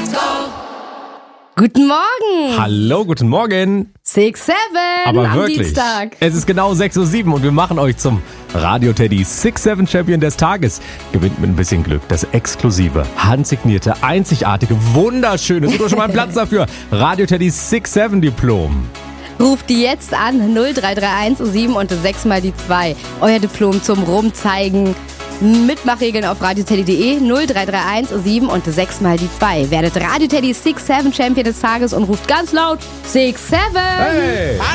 Guten Morgen. Hallo, guten Morgen. 6-7 Aber am wirklich, Dienstag. es ist genau 6:07 Uhr und wir machen euch zum Radio Teddy 6-7 Champion des Tages. Gewinnt mit ein bisschen Glück das exklusive, handsignierte, einzigartige, wunderschöne, sucht euch schon mal einen Platz dafür, Radio Teddy 6-7 Diplom. Ruft die jetzt an 0331 7 und 6 mal die 2. Euer Diplom zum Rumzeigen. Mitmachregeln auf radioteddy.de 0331 7 und 6 mal die 2. Werdet Radio Teddy 6-7 Champion des Tages und ruft ganz laut 6-7. Hey!